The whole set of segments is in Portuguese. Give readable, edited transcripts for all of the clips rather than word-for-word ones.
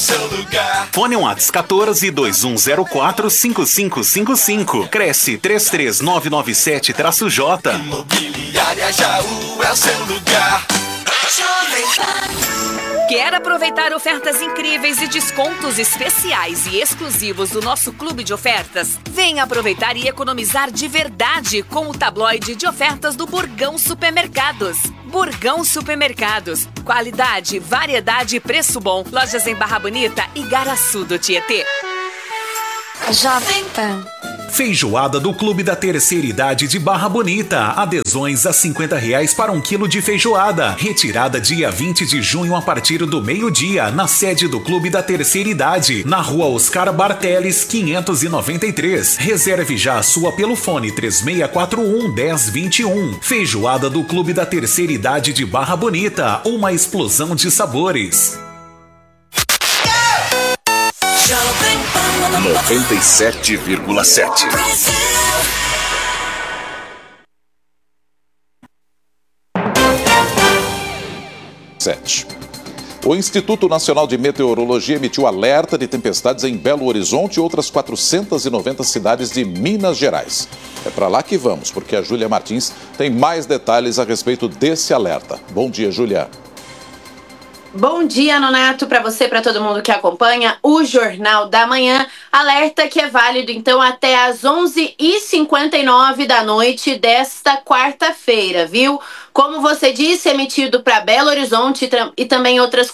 seu lugar. Fone WhatsApp 14-2104-5555. Cresce 33997-J. Imobiliária Jaú é o seu lugar. Quer aproveitar ofertas incríveis e descontos especiais e exclusivos do nosso clube de ofertas? Venha aproveitar e economizar de verdade com o tabloide de ofertas do Burgão Supermercados. Burgão Supermercados. Qualidade, variedade e preço bom. Lojas em Barra Bonita e Garaçu do Tietê. Jovem Pan. Feijoada do Clube da Terceira Idade de Barra Bonita. Adesões a R$50 para 1 quilo de feijoada. Retirada dia 20 de junho a partir do meio-dia, na sede do Clube da Terceira Idade, na rua Oscar Barteles, 593. Reserve já a sua pelo fone 3641-1021. Feijoada do Clube da Terceira Idade de Barra Bonita. Uma explosão de sabores. 97,7. O Instituto Nacional de Meteorologia emitiu alerta de tempestades em Belo Horizonte e outras 490 cidades de Minas Gerais. É para lá que vamos, porque a Júlia Martins tem mais detalhes a respeito desse alerta. Bom dia, Júlia. Bom dia, Nonato, para você, para todo mundo que acompanha o Jornal da Manhã. Alerta que é válido, então, até às 11h59 da noite desta quarta-feira, viu? Como você disse, emitido para Belo Horizonte e também outras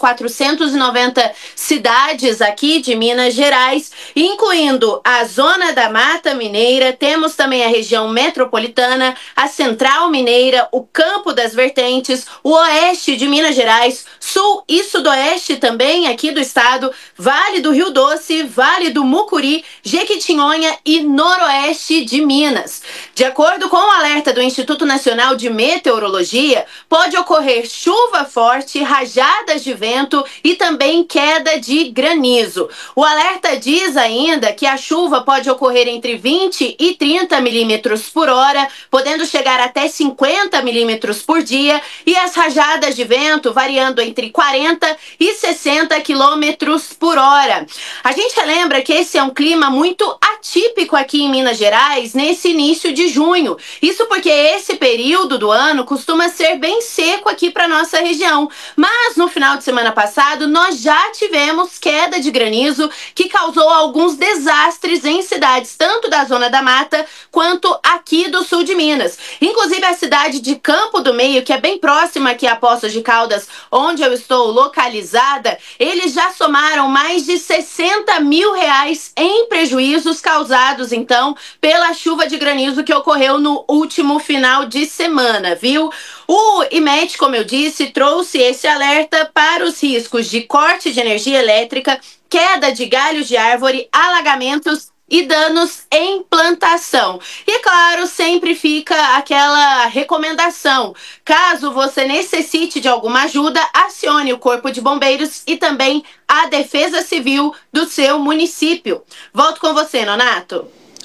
490 cidades aqui de Minas Gerais, incluindo a Zona da Mata Mineira, temos também a região metropolitana, a Central Mineira, o Campo das Vertentes, o Oeste de Minas Gerais, Sul e Sudoeste também aqui do estado, Vale do Rio Doce, Vale do Mucuri, Jequitinhonha e Noroeste de Minas. De acordo com o alerta do Instituto Nacional de Meteorologia, pode ocorrer chuva forte, rajadas de vento e também queda de granizo. O alerta diz ainda que a chuva pode ocorrer entre 20 e 30 milímetros por hora, podendo chegar até 50 milímetros por dia, e as rajadas de vento variando entre 40 e 60 quilômetros por hora. A gente lembra que esse é um clima muito atípico aqui em Minas Gerais nesse início de junho. Isso porque esse período do ano costuma ser bem seco aqui para nossa região. Mas no final de semana passado nós já tivemos queda de granizo que causou alguns desastres em cidades tanto da Zona da Mata quanto aqui do sul de Minas. Inclusive a cidade de Campo do Meio, que é bem próxima aqui a Poços de Caldas, onde eu estou localizada, eles já somaram mais de R$60 mil em prejuízos causados então pela chuva de granizo que ocorreu no último final de semana, viu? O IMET, como eu disse, trouxe esse alerta para os riscos de corte de energia elétrica, queda de galhos de árvore, alagamentos e danos em plantação. E claro, sempre fica aquela recomendação: caso você necessite de alguma ajuda, acione o Corpo de Bombeiros e também a Defesa Civil do seu município. Volto com você, Nonato.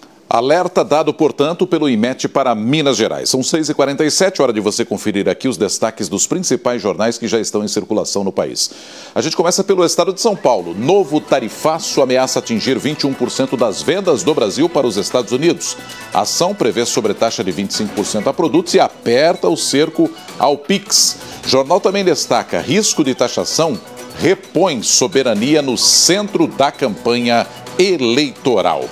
Alerta dado, portanto, pelo IMET para Minas Gerais. São 6h47, hora de você conferir aqui os destaques dos principais jornais que já estão em circulação no país. A gente começa pelo estado de São Paulo. Novo tarifaço ameaça atingir 21% das vendas do Brasil para os Estados Unidos. A ação prevê sobretaxa de 25% a produtos e aperta o cerco ao PIX. Jornal também destaca: risco de taxação repõe soberania no centro da campanha eleitoral.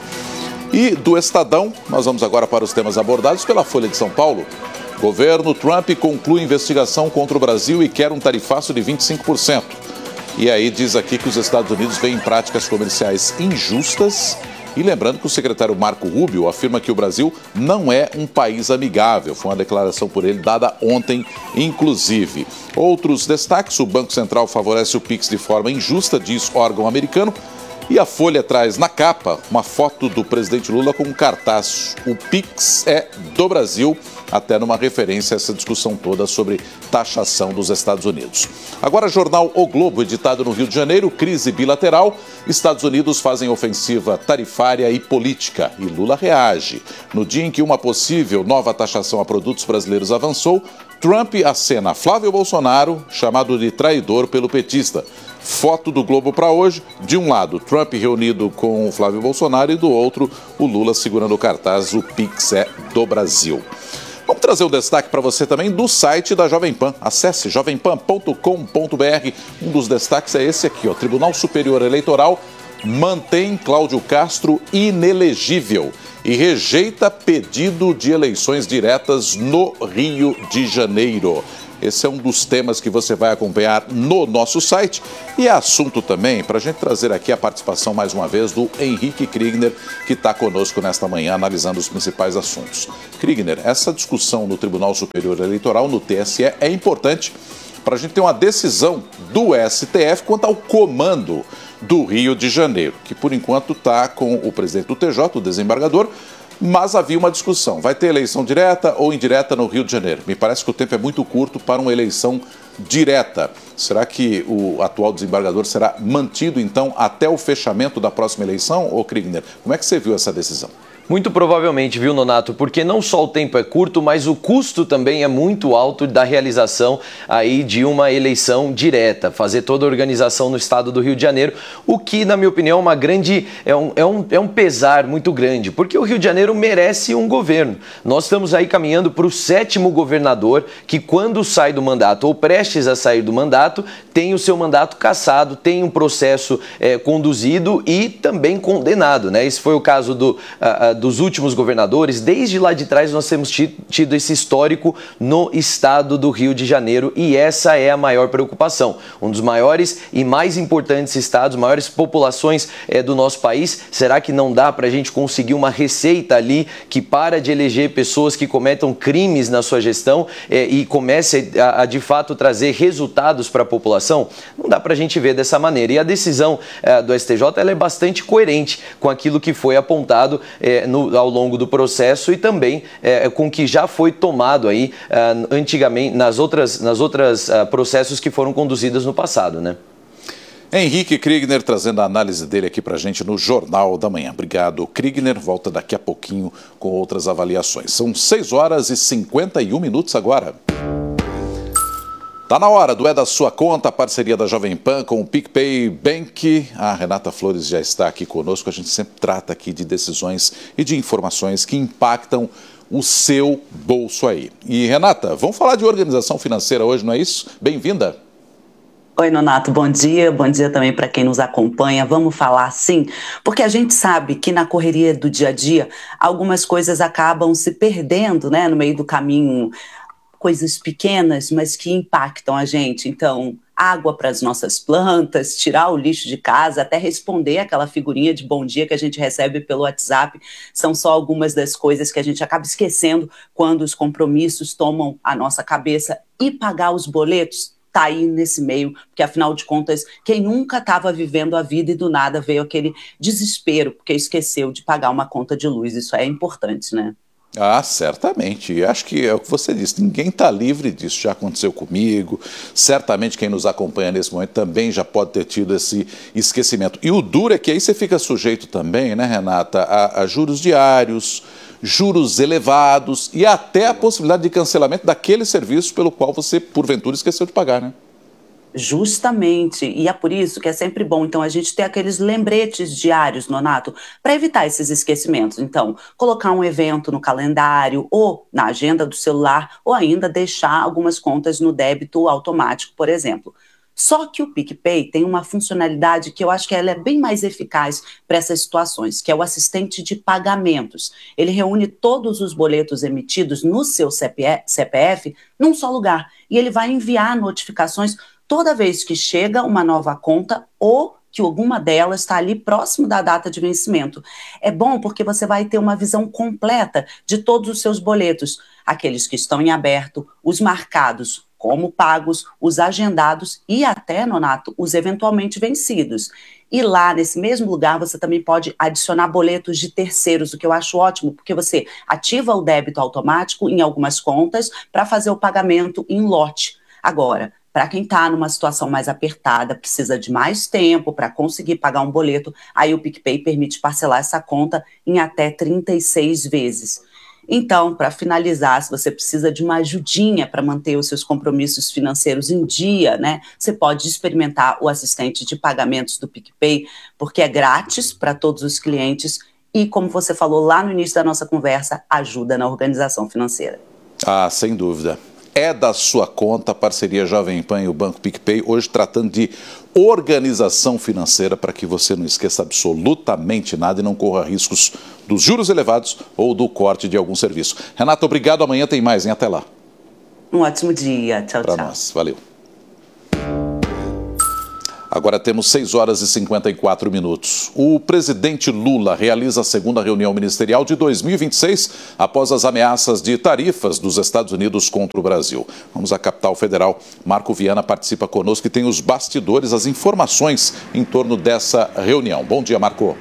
E do Estadão, nós vamos agora para os temas abordados pela Folha de São Paulo. Governo Trump conclui investigação contra o Brasil e quer um tarifaço de 25%. E aí diz aqui que os Estados Unidos veem práticas comerciais injustas. E lembrando que o secretário Marco Rubio afirma que o Brasil não é um país amigável. Foi uma declaração por ele dada ontem, inclusive. Outros destaques: o Banco Central favorece o PIX de forma injusta, diz órgão americano. E a Folha traz na capa uma foto do presidente Lula com um cartaz: o PIX é do Brasil, até numa referência a essa discussão toda sobre taxação dos Estados Unidos. Agora, jornal O Globo, editado no Rio de Janeiro: crise bilateral, Estados Unidos fazem ofensiva tarifária e política, e Lula reage. No dia em que uma possível nova taxação a produtos brasileiros avançou, Trump acena Flávio Bolsonaro, chamado de traidor pelo petista. Foto do Globo para hoje. De um lado, Trump reunido com o Flávio Bolsonaro e do outro, o Lula segurando o cartaz, o Pix é do Brasil. Vamos trazer um destaque para você também do site da Jovem Pan. Acesse jovempan.com.br. Um dos destaques é esse aqui, ó. Tribunal Superior Eleitoral mantém Cláudio Castro inelegível e rejeita pedido de eleições diretas no Rio de Janeiro. Esse é um dos temas que você vai acompanhar no nosso site. E é assunto também para a gente trazer aqui a participação mais uma vez do Henrique Kriegner, que está conosco nesta manhã analisando os principais assuntos. Kriegner, essa discussão no Tribunal Superior Eleitoral, no TSE, é importante para a gente ter uma decisão do STF quanto ao comando do Rio de Janeiro, que por enquanto está com o presidente do TJ, o desembargador, mas havia uma discussão. Vai ter eleição direta ou indireta no Rio de Janeiro? Me parece que o tempo é muito curto para uma eleição direta. Será que o atual desembargador será mantido, então, até o fechamento da próxima eleição? Ô, Kriegner, como é que você viu essa decisão? Muito provavelmente, viu, Nonato? Porque não só o tempo é curto, mas o custo também é muito alto da realização aí de uma eleição direta, fazer toda a organização no estado do Rio de Janeiro, o que, na minha opinião, uma grande, é um pesar muito grande, porque o Rio de Janeiro merece um governo. Nós estamos aí caminhando para o 7º governador que, quando sai do mandato ou prestes a sair do mandato, tem o seu mandato cassado, tem um processo conduzido e também condenado, né? Esse foi o caso dos últimos governadores. Desde lá de trás nós temos tido esse histórico no estado do Rio de Janeiro e essa é a maior preocupação. Um dos maiores e mais importantes estados, maiores populações do nosso país. Será que não dá para a gente conseguir uma receita ali que para de eleger pessoas que cometam crimes na sua gestão e comece a de fato trazer resultados para a população? Não dá para a gente ver dessa maneira. E a decisão do STJ ela é bastante coerente com aquilo que foi apontado ao longo do processo e também com o que já foi tomado aí antigamente nas outras processos que foram conduzidos no passado, né? Henrique Kriegner trazendo a análise dele aqui pra gente no Jornal da Manhã. Obrigado, Kriegner. Volta daqui a pouquinho com outras avaliações. São 6h51 agora. Tá na hora do É da Sua Conta, a parceria da Jovem Pan com o PicPay Bank. A Renata Flores já está aqui conosco. A gente sempre trata aqui de decisões e de informações que impactam o seu bolso aí. E Renata, vamos falar de organização financeira hoje, não é isso? Bem-vinda. Oi, Nonato, bom dia também para quem nos acompanha. Vamos falar sim, porque a gente sabe que na correria do dia a dia algumas coisas acabam se perdendo, né, no meio do caminho. Coisas pequenas, mas que impactam a gente. Então, água para as nossas plantas, tirar o lixo de casa, até responder aquela figurinha de bom dia que a gente recebe pelo WhatsApp, são só algumas das coisas que a gente acaba esquecendo quando os compromissos tomam a nossa cabeça. E pagar os boletos está aí nesse meio, porque afinal de contas, quem nunca estava vivendo a vida e do nada veio aquele desespero, porque esqueceu de pagar uma conta de luz. Isso é importante, né? Ah, certamente. Acho que é o que você disse, ninguém está livre disso, já aconteceu comigo, certamente quem nos acompanha nesse momento também já pode ter tido esse esquecimento. E o duro é que aí você fica sujeito também, né, Renata, a juros diários, juros elevados e até a possibilidade de cancelamento daquele serviço pelo qual você, porventura, esqueceu de pagar, né? Justamente, e é por isso que é sempre bom, então, a gente ter aqueles lembretes diários, Nonato, para evitar esses esquecimentos. Então, colocar um evento no calendário ou na agenda do celular, ou ainda deixar algumas contas no débito automático, por exemplo. Só que o PicPay tem uma funcionalidade que eu acho que ela é bem mais eficaz para essas situações, que é o assistente de pagamentos. Ele reúne todos os boletos emitidos no seu CPF num só lugar, e ele vai enviar notificações toda vez que chega uma nova conta ou que alguma delas está ali próximo da data de vencimento. É bom porque você vai ter uma visão completa de todos os seus boletos, aqueles que estão em aberto, os marcados como pagos, os agendados e até, Nonato, os eventualmente vencidos. E lá, nesse mesmo lugar, você também pode adicionar boletos de terceiros, o que eu acho ótimo, porque você ativa o débito automático em algumas contas para fazer o pagamento em lote. Agora, para quem está numa situação mais apertada, precisa de mais tempo para conseguir pagar um boleto, aí o PicPay permite parcelar essa conta em até 36 vezes. Então, para finalizar, se você precisa de uma ajudinha para manter os seus compromissos financeiros em dia, né, você pode experimentar o assistente de pagamentos do PicPay, porque é grátis para todos os clientes e, como você falou lá no início da nossa conversa, ajuda na organização financeira. Ah, sem dúvida. É da sua conta, a parceria Jovem Pan e o Banco PicPay, hoje tratando de organização financeira para que você não esqueça absolutamente nada e não corra riscos dos juros elevados ou do corte de algum serviço. Renata, obrigado. Amanhã tem mais, hein? Até lá. Um ótimo dia. Tchau, tchau. Para nós. Valeu. Agora temos 6 horas e 54 minutos. O presidente Lula realiza a segunda reunião ministerial de 2026 após as ameaças de tarifas dos Estados Unidos contra o Brasil. Vamos à capital federal. Marco Viana participa conosco e tem os bastidores, as informações em torno dessa reunião. Bom dia, Marco.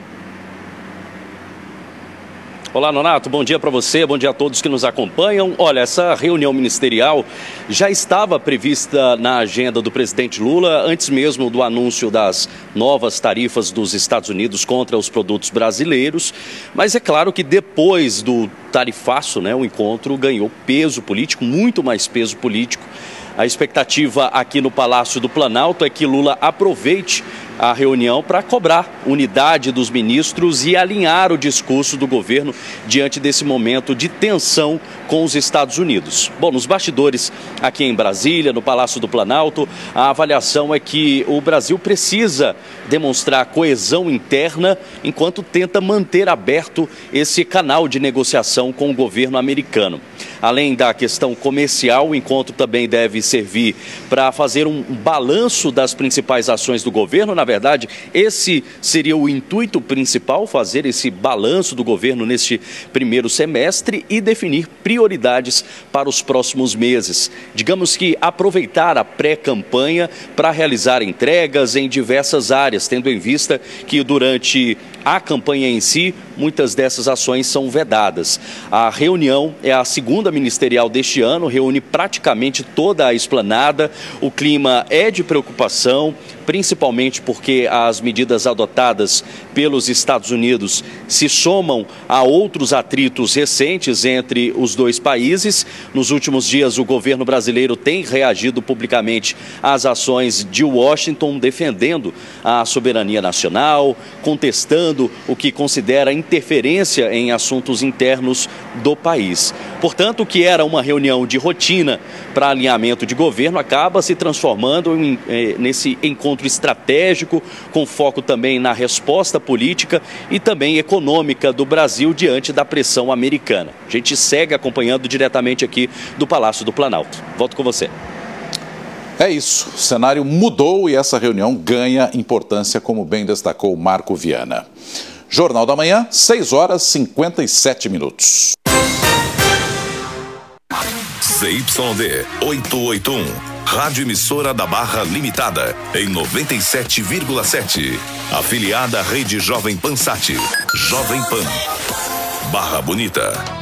Olá, Nonato, bom dia para você, bom dia a todos que nos acompanham. Olha, essa reunião ministerial já estava prevista na agenda do presidente Lula, antes mesmo do anúncio das novas tarifas dos Estados Unidos contra os produtos brasileiros. Mas é claro que depois do tarifaço, né, o encontro ganhou peso político, muito mais peso político. A expectativa aqui no Palácio do Planalto é que Lula aproveite a reunião para cobrar unidade dos ministros e alinhar o discurso do governo diante desse momento de tensão com os Estados Unidos. Bom, nos bastidores aqui em Brasília, no Palácio do Planalto, a avaliação é que o Brasil precisa demonstrar coesão interna enquanto tenta manter aberto esse canal de negociação com o governo americano. Além da questão comercial, o encontro também deve servir para fazer um balanço das principais ações do governo. Na verdade, esse seria o intuito principal, fazer esse balanço do governo neste primeiro semestre e definir prioridades para os próximos meses. Digamos que aproveitar a pré-campanha para realizar entregas em diversas áreas, tendo em vista que durante a campanha em si, muitas dessas ações são vedadas. A reunião é a segunda ministerial deste ano, reúne praticamente toda a esplanada. O clima é de preocupação, principalmente porque as medidas adotadas pelos Estados Unidos se somam a outros atritos recentes entre os dois países. Nos últimos dias, o governo brasileiro tem reagido publicamente às ações de Washington, defendendo a soberania nacional, contestando o que considera interferência em assuntos internos do país. Portanto, o que era uma reunião de rotina para alinhamento de governo acaba se transformando nesse encontro estratégico, com foco também na resposta política e também econômica do Brasil diante da pressão americana. A gente segue acompanhando diretamente aqui do Palácio do Planalto. Volto com você. É isso, o cenário mudou e essa reunião ganha importância, como bem destacou Marco Viana. Jornal da Manhã, 6 horas e 57 minutos. ZYD 881, Rádio Emissora da Barra Limitada, em 97,7. Afiliada à Rede Jovem Pan Sat, Jovem Pan, Barra Bonita.